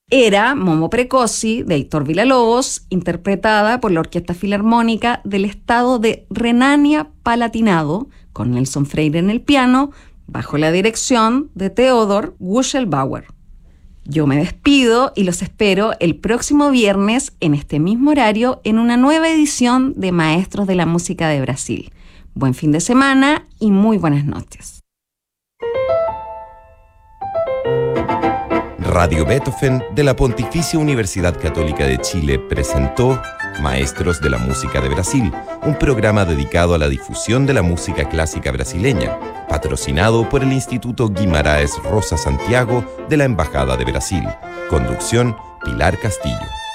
era Momo Precoci, de Héctor Villalobos, interpretada por la Orquesta Filarmónica del Estado de Renania-Palatinado, con Nelson Freire en el piano, bajo la dirección de Theodor Wuschelbauer. Yo me despido y los espero el próximo viernes en este mismo horario en una nueva edición de Maestros de la Música de Brasil. Buen fin de semana y muy buenas noches. Radio Beethoven de la Pontificia Universidad Católica de Chile presentó Maestros de la Música de Brasil, un programa dedicado a la difusión de la música clásica brasileña, patrocinado por el Instituto Guimarães Rosa Santiago de la Embajada de Brasil. Conducción, Pilar Castillo.